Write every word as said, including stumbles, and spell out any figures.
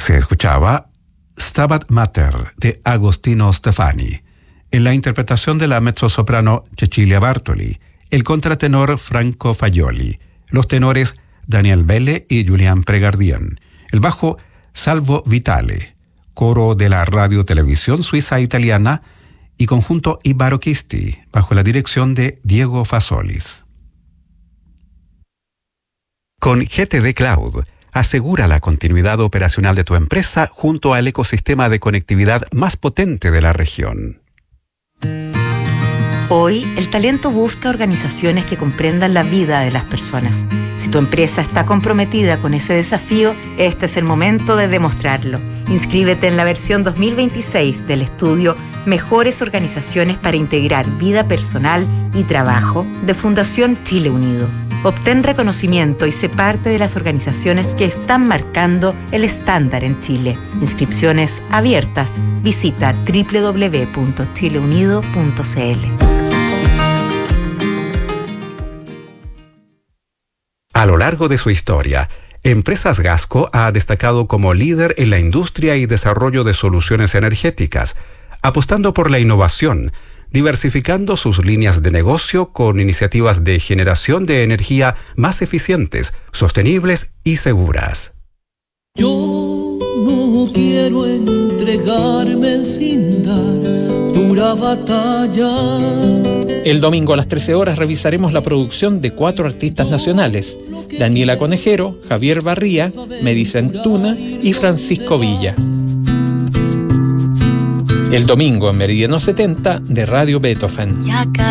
Se escuchaba Stabat Mater de Agostino Stefani, en la interpretación de la mezzosoprano Cecilia Bartoli, el contratenor Franco Fagioli, los tenores Daniel Belle y Julián Pregardian, el bajo Salvo Vitale, coro de la Radio Televisión Suiza Italiana y conjunto Ibarochisti, bajo la dirección de Diego Fasolis. Con G T D Cloud, asegura la continuidad operacional de tu empresa junto al ecosistema de conectividad más potente de la región. Hoy, el talento busca organizaciones que comprendan la vida de las personas. Si tu empresa está comprometida con ese desafío, este es el momento de demostrarlo. Inscríbete en la versión dos mil veintiséis del estudio Mejores Organizaciones para Integrar Vida Personal y Trabajo de Fundación Chile Unido. Obtén reconocimiento y sé parte de las organizaciones que están marcando el estándar en Chile. Inscripciones abiertas. Visita doble u doble u doble u punto chile unido punto c l. A lo largo de su historia, Empresas Gasco ha destacado como líder en la industria y desarrollo de soluciones energéticas, apostando por la innovación, diversificando sus líneas de negocio con iniciativas de generación de energía más eficientes, sostenibles y seguras. Yo no quiero entregarme sin dar dura batalla. El domingo a las trece horas revisaremos la producción de cuatro artistas nacionales: Daniela Conejero, Javier Barría, Medicen Tuna y Francisco Villa. El domingo en Meridiano setenta de Radio Beethoven.